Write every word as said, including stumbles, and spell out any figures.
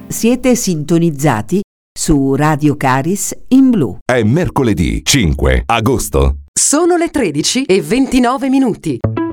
Siete sintonizzati su Radio Caris in blu. È mercoledì cinque agosto. Sono le tredici e ventinove minuti.